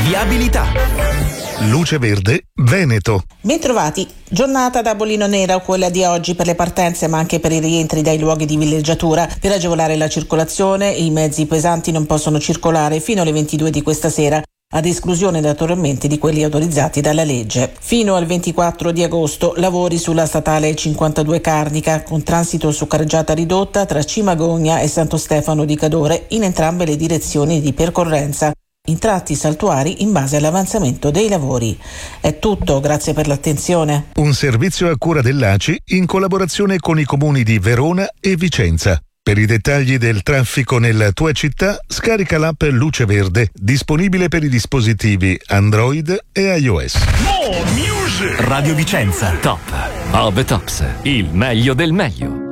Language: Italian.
Viabilità. Luce Verde Veneto. Bentrovati. Giornata da bollino nero, quella di oggi, per le partenze ma anche per i rientri dai luoghi di villeggiatura. Per agevolare la circolazione i mezzi pesanti non possono circolare fino alle 22 di questa sera, ad esclusione naturalmente di quelli autorizzati dalla legge. Fino al 24 di agosto lavori sulla statale 52 Carnica, con transito su carreggiata ridotta tra Cimagogna e Santo Stefano di Cadore in entrambe le direzioni di percorrenza, in tratti saltuari in base all'avanzamento dei lavori. È tutto, grazie per l'attenzione. Un servizio a cura dell'ACI in collaborazione con i comuni di Verona e Vicenza. Per i dettagli del traffico nella tua città, scarica l'app Luce Verde, disponibile per i dispositivi Android e iOS. Radio Vicenza, top of the tops, il meglio del meglio.